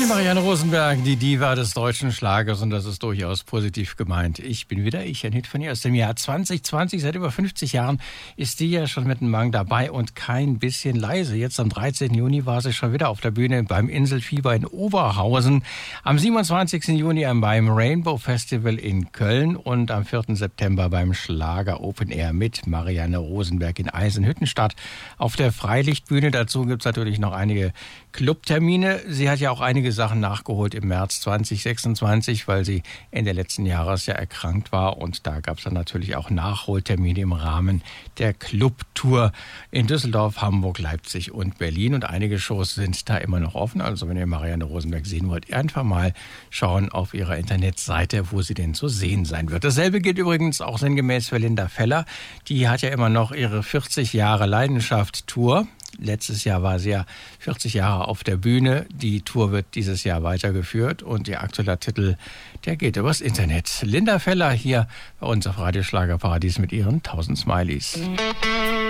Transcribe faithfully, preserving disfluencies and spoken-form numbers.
Die Marianne Rosenberg, die Diva des deutschen Schlagers, und das ist durchaus positiv gemeint. Ich bin wieder ich, ein Hit von ihr aus dem Jahr zwanzig zwanzig. Seit über fünfzig Jahren ist die ja schon mit dem Mang dabei und kein bisschen leise. Jetzt am dreizehnten Juni war sie schon wieder auf der Bühne beim Inselfieber in Oberhausen. Am siebenundzwanzigsten Juni beim Rainbow Festival in Köln und am vierten September beim Schlager Open Air mit Marianne Rosenberg in Eisenhüttenstadt auf der Freilichtbühne. Dazu gibt es natürlich noch einige Clubtermine. Sie hat ja auch einige Sachen nachgeholt im März zwanzig sechsundzwanzig, weil sie Ende letzten Jahres ja erkrankt war. Und da gab es dann natürlich auch Nachholtermine im Rahmen der Clubtour in Düsseldorf, Hamburg, Leipzig und Berlin. Und einige Shows sind da immer noch offen. Also wenn ihr Marianne Rosenberg sehen wollt, einfach mal schauen auf ihrer Internetseite, wo sie denn zu sehen sein wird. Dasselbe gilt übrigens auch sinngemäß für Linda Feller. Die hat ja immer noch ihre vierzig Jahre Leidenschaft-Tour. Letztes Jahr war sie ja vierzig Jahre auf der Bühne. Die Tour wird dieses Jahr weitergeführt und ihr aktueller Titel, der geht übers Internet. Linda Feller hier bei uns auf Radio Schlagerparadies mit ihren tausend Smileys.